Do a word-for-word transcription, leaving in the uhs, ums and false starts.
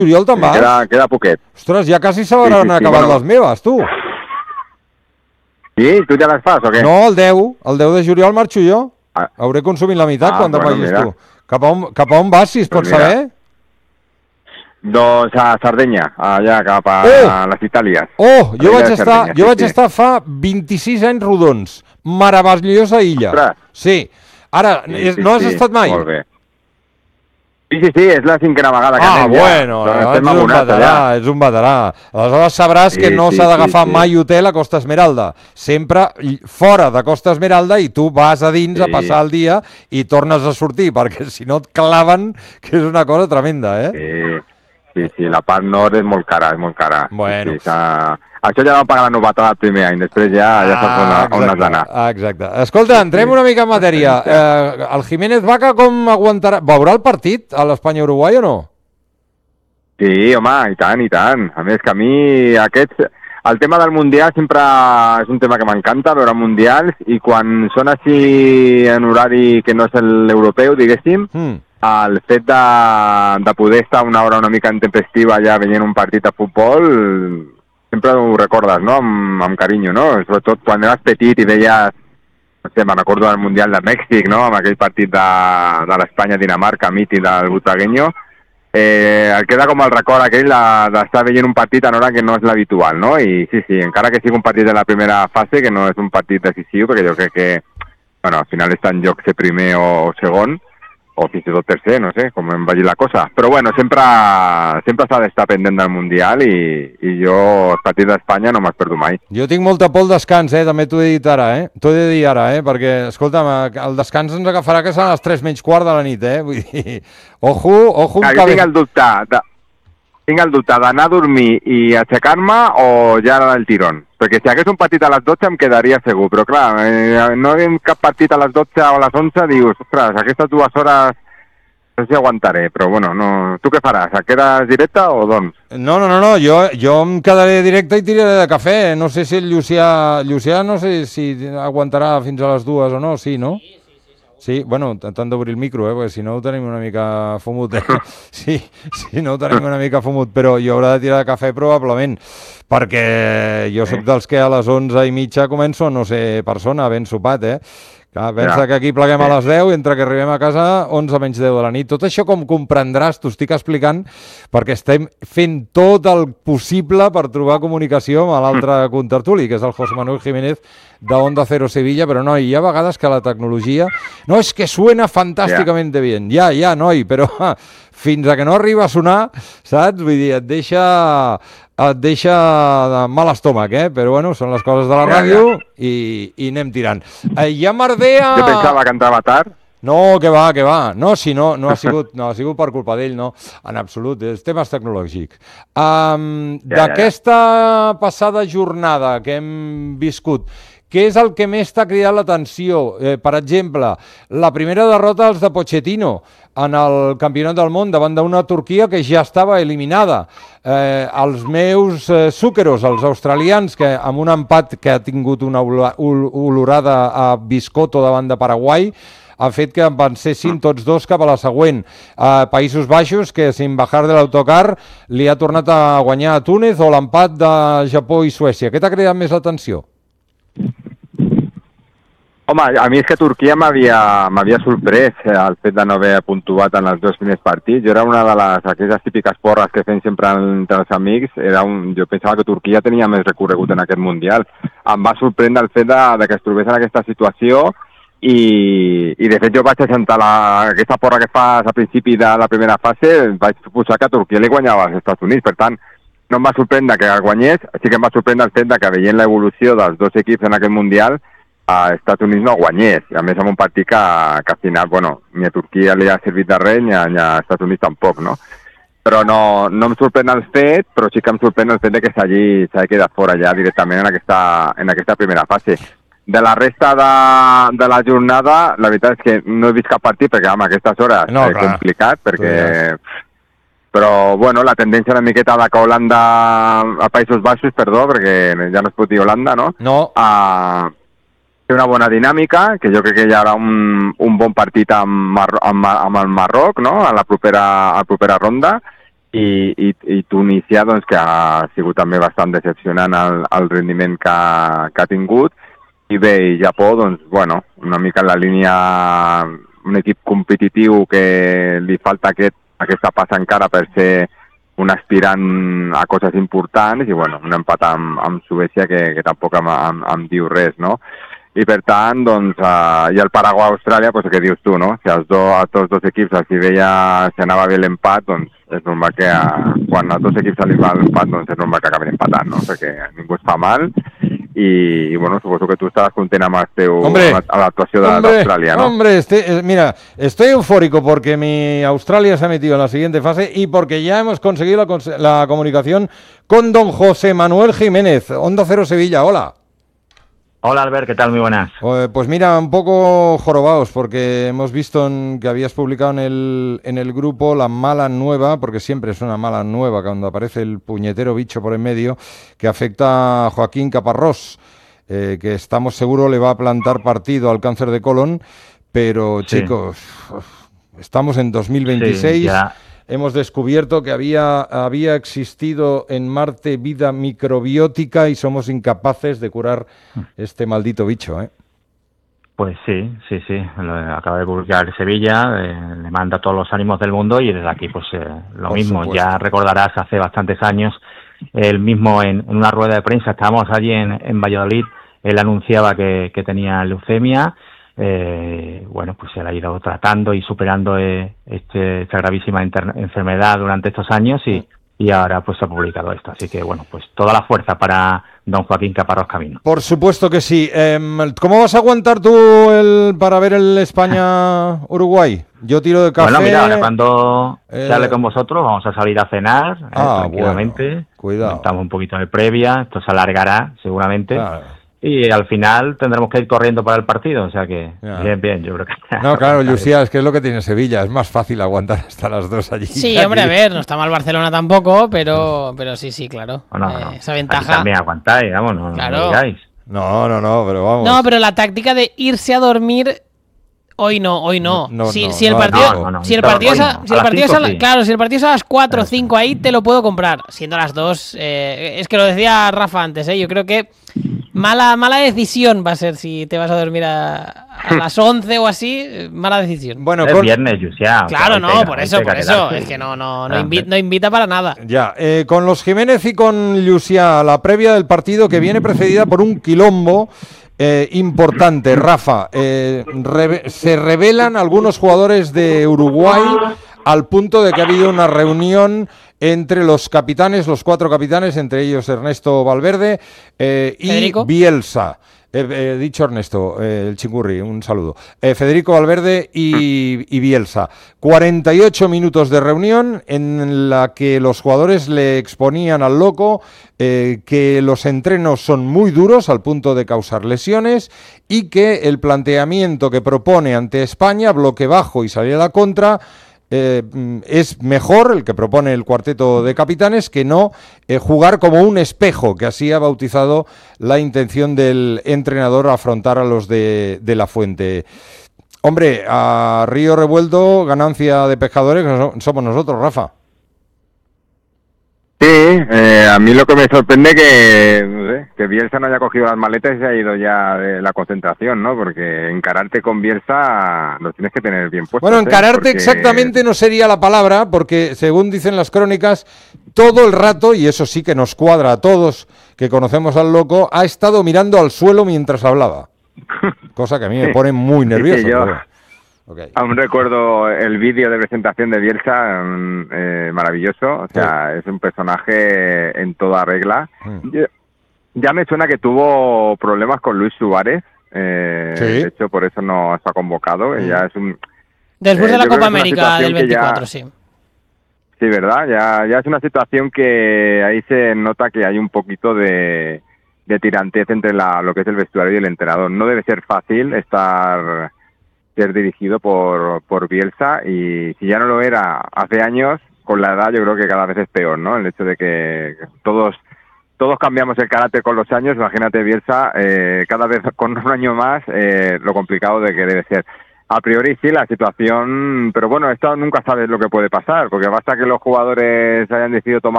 Juliol te'n vas? Queda, queda poquet. Ostres, ja quasi s'hauran sí, sí, sí, acabat bueno. les meves, tu. Sí? Tu ja les fas o què? No, el deu. El deu de juliol marxo jo. Ah. Hauré consumit la meitat Ah, quan te'n bueno, vagis mira. tu. Cap a, on, cap a on vas, si es Pues pot mira. saber? Doncs a Sardenya, allà cap a Oh! les Itàlies. Oh, jo A vaig l'illa de estar, Sardenya, jo sí, vaig sí. estar fa vint-i-sis anys rodons. Meravellosa illa. Ostres. Sí. Ara, Sí, és, sí, no has sí, estat mai? Molt bé. Sí, sí, sí, és la cinquena vegada que Ah, anem bueno, ja. ets Estem un abonats veterà, allà. ets un veterà. Aleshores sabràs que Sí, no sí, s'ha sí, d'agafar sí. mai hotel a Costa Esmeralda. Sempre i- fora de Costa Esmeralda i tu vas a dins Sí. a passar el dia i tornes a sortir, perquè si no et claven, que és una cosa tremenda, eh? Sí, sí, sí, la part nord és molt cara, és molt cara. Bueno. Sí, sí, s'ha- això ja vam pagar la novetat el primer any, després ja, ja saps on, Ah, on has d'anar. exacte, exacte. Escolta, entrem una mica en matèria. Eh, el Jiménez Vaca com aguantarà? Veurà el partit a l'Espanya-Uruguai o no? Sí, home, i tant, i tant. A més que a mi aquests... El tema del Mundial sempre és un tema que m'encanta, veure mundials, i quan són així en horari que no és l'europeu, diguéssim, Mm. el fet de, de poder estar una hora una mica intempestiva allà veient un partit de futbol, sempre ho recordes, no?, amb, amb carinyo, no? Sobretot quan eres petit i veies, no sé, me'n recordo del Mundial de Mèxic, no?, amb aquell partit de, de l'Espanya-Dinamarca, mític del Butragueño, eh, el queda com el record aquell de- d'estar veient un partit en hora que no és l'habitual, no? I sí, sí, encara que sigui un partit de la primera fase, que no és un partit decisiu, perquè jo crec que, bueno, al final està en joc ser primer o segon, o fins i tot tercer, no sé, com em vagi la cosa. Però bueno, sempre sempre s'ha d'estar pendent del Mundial i, i jo els partits d'Espanya no me'ls perdo mai. Jo tinc molta por al descans, eh? També t'ho he dit ara, eh? T'ho he de dir ara, eh? Perquè, escolta'm, el descans ens agafarà que seran les tres menys quart de la nit, eh? Vull dir, ojo, ojo... Ah, jo tinc el dubte de, tinc el dubte d'anar a dormir i aixecar-me o ja del tirón. Perquè si hagués un partit a les dotze em quedaria segur, però clar, eh, no hi ha cap partit a les dotze o a les onze, dius, ostres, aquestes dues hores no sé si aguantaré, però bueno, no... Tu què faràs? Et quedes directe o doncs? No, no, no, no, jo, jo em quedaré directe i tiraré de cafè. No sé si el Llucià... Llucià no sé si aguantarà fins a les dues o no, sí, no? Sí, bueno, t'han d'obrir el micro, eh, perquè si no ho tenim una mica fumut. Eh? Sí, si no ho tenim una mica fumut, però jo haurà de tirar de cafè probablement, perquè jo sóc dels que a les onze i mitja començo a no ser persona, ben sopat, eh? Clar, pensa Ja. que aquí pleguem a les deu i entre que arribem a casa onze menys deu de la nit. Tot això, com comprendràs, t'ho estic explicant perquè estem fent tot el possible per trobar comunicació amb l'altre contertuli, que és el José Manuel Jiménez de Onda Cero Sevilla, però no, hi ha vegades que la tecnologia... No, és que suena fantàsticament yeah. bien. Ja, ja, noi, però fins a que no arriba a sonar, saps? Vull dir, et deixa... et deixa de mal estómac, eh? Però bueno, són les coses de la ràdio ja, ja. I, i anem tirant. Eh, hi ha Mardea... Jo pensava que entrava tard. No, que va, que va. No, si no, no ha sigut, no ha sigut per culpa d'ell, no, en absolut, és temes tecnològics. Um, Ja, D'aquesta ja, ja. passada jornada que hem viscut, què és el que més t'ha cridat l'atenció? Eh, per exemple, la primera derrota dels de Pochettino en el Campionat del Món davant d'una Turquia que ja estava eliminada. Eh, els meus eh, súqueros, els australians, que amb un empat que ha tingut una olorada a Biscotto davant de Paraguai, ha fet que avancessin tots dos cap a la següent. Eh, Països Baixos, que sin bajar de l'autocar li ha tornat a guanyar a Túnez, o l'empat de Japó i Suècia. Què t'ha cridat més l'atenció? Home, a mi és que Turquia m'havia sorprès eh, el fet de no haver puntuat en els dos primers partits. Jo era una de les aquelles típiques porres que fem sempre entre els amics. Era un, jo pensava que Turquia tenia més recorregut en aquest Mundial. Em va sorprendre el fet de, de que es trobés en aquesta situació i, i de fet jo vaig assentar la, aquesta porra que fas a principi de la primera fase, vaig posar que Turquia li guanyava als Estats Units. Per tant, no em va sorprendre que guanyés, sí que em va sorprendre el fet de que veient l'evolució dels dos equips en aquest Mundial a Estats Units no guanyés, i a més amb un partit que, que al final, bueno, ni a Turquia li ha servit de res, ni a, ni a Estats Units tampoc, no? Però no, no em sorprèn el fet, però sí que em sorprèn el fet de que s'hagi quedat fora ja directament en aquesta, en aquesta primera fase. De la resta de, de la jornada, la veritat és que no he vist cap partit, perquè amb aquestes hores no, és complicat, perquè... Ja. Però, bueno, la tendència una miqueta de que Holanda, a Països Baixos, perdó, perquè ja no es pot dir Holanda, no? No. Uh, té una bona dinàmica, que jo crec que hi haurà un, un bon partit amb, Mar amb, amb el Marroc, no?, a la propera, a la propera ronda, i, i, i Tunisia, doncs, que ha sigut també bastant decepcionant el, el rendiment que, que ha tingut, i bé, i Japó, doncs, bueno, una mica en la línia, un equip competitiu que li falta aquest, aquesta passa encara per ser un aspirant a coses importants, i bueno, un empat amb, amb Suècia que, que tampoc em, em, em diu res, no? I per tant, doncs, uh, i el Paraguai-Austràlia, doncs, què dius tu, no? Si als dos, a tots dos equips els hi veia, si anava bé l'empat, doncs és normal que uh, quan als dos equips els va l'empat, doncs és normal que acabin empatant, no? Perquè ningú es fa mal, i, y bueno, suposo que tú estabas content amb, el teu, hombre, amb la actuació d'Austràlia, ¿no? Hombre, este, mira, estoy eufórico porque mi Australia se ha metido en la siguiente fase y porque ya hemos conseguido la, la comunicación con don José Manuel Jiménez, Onda Cero Sevilla. Hola. Hola Albert, ¿qué tal? Muy buenas. Pues mira, un poco jorobados porque hemos visto en, que habías publicado en el, en el grupo la mala nueva, porque siempre es una mala nueva cuando aparece el puñetero bicho por en medio, que afecta a Joaquín Caparrós, eh, que estamos seguros le va a plantar partido al cáncer de colon, pero sí. Chicos, estamos en dos mil veintiséis... Sí, ya. Hemos descubierto que había, había existido en Marte vida microbiótica y somos incapaces de curar este maldito bicho, ¿eh? Pues sí, sí, sí. Lo acaba de publicar Sevilla, eh, le manda todos los ánimos del mundo y desde aquí pues eh, lo Por mismo. Supuesto. Ya recordarás hace bastantes años, él mismo en, en una rueda de prensa, estábamos allí en, en Valladolid, él anunciaba que, que tenía leucemia. Eh, bueno, pues se la ha ido tratando y superando eh, este, esta gravísima inter- enfermedad durante estos años y, y ahora pues se ha publicado esto. Así que bueno, pues toda la fuerza para don Joaquín Caparrós Camino. Por supuesto que sí. Eh, ¿Cómo vas a aguantar tú el, para ver el España-Uruguay? Yo tiro de café. Bueno, mira, ahora cuando eh... se hable con vosotros vamos a salir a cenar ah, eh, tranquilamente. Bueno, cuidado. Estamos un poquito de previa, esto se alargará seguramente. Claro. Y al final tendremos que ir corriendo para el partido, o sea que yeah. bien, bien, yo creo que... No, claro, Lucía, es que es lo que tiene Sevilla, es más fácil aguantar hasta las dos allí. Sí, hombre, a ver, no está mal Barcelona tampoco, pero pero sí, sí, claro, no, no, eh, no. esa ventaja... Aquí también aguantáis, vamos, no, claro. no lo digáis. No, no, no, pero vamos... No, pero la táctica de irse a dormir... Hoy no, hoy no. no, si, no si el no, partido, no, no, si el partido, no, es, no. si el partido es a, sí. claro, si el partido es a las cuatro o cinco ahí te lo puedo comprar. Siendo las dos, eh, es que lo decía Rafa antes, eh, yo creo que mala mala decisión va a ser si te vas a dormir a, a las once o así, mala decisión. Bueno, es con... viernes, Yusia. Claro, o sea, no, pega, por eso, por eso, quedarse. Es que no no no, invi- no invita para nada. Ya, eh, con los Jiménez y con Lucía, la previa del partido que viene precedida por un quilombo. Eh, importante, Rafa, eh, re- se revelan algunos jugadores de Uruguay al punto de que ha habido una reunión entre los capitanes, los cuatro capitanes, entre ellos Ernesto Valverde eh, y ¿Federico? Bielsa. He eh, eh, dicho Ernesto, eh, el chingurri, un saludo. Eh, Federico Valverde y, y Bielsa. cuarenta y ocho minutos de reunión en la que los jugadores le exponían al loco eh, que los entrenos son muy duros al punto de causar lesiones y que el planteamiento que propone ante España, bloque bajo y salir a la contra, Eh, es mejor el que propone el cuarteto de capitanes que no eh, jugar como un espejo, que así ha bautizado la intención del entrenador a afrontar a los de, de la Fuente. Hombre, a río revuelto, ganancia de pescadores, que somos nosotros, Rafa. Sí, eh, a mí lo que me sorprende que, no sé, que Bielsa no haya cogido las maletas y se ha ido ya de la concentración, ¿no? Porque encararte con Bielsa lo tienes que tener bien puesto. Bueno, encararte ¿eh? Porque... exactamente no sería la palabra, porque según dicen las crónicas, todo el rato, y eso sí que nos cuadra a todos que conocemos al loco, ha estado mirando al suelo mientras hablaba. Cosa que a mí me pone muy nervioso. Sí, yo... pero... Okay. Aún recuerdo el vídeo de presentación de Bielsa, eh, maravilloso, o sea, sí. Es un personaje en toda regla. Mm. Ya, ya me suena que tuvo problemas con Luis Suárez, eh, ¿sí? De hecho por eso no está convocado, mm. Ya es un... Después eh, de la Copa América del veinticuatro, ya, sí. Sí, ¿verdad? Ya, ya es una situación que ahí se nota que hay un poquito de, de tirantez entre la, lo que es el vestuario y el entrenador. No debe ser fácil estar... ser dirigido por, por Bielsa, y si ya no lo era hace años, con la edad yo creo que cada vez es peor, ¿no? El hecho de que todos todos cambiamos el carácter con los años, imagínate Bielsa, eh, cada vez con un año más, eh, lo complicado de que debe ser. A priori sí, la situación, pero bueno, esto nunca sabes lo que puede pasar, porque basta que los jugadores hayan decidido tomar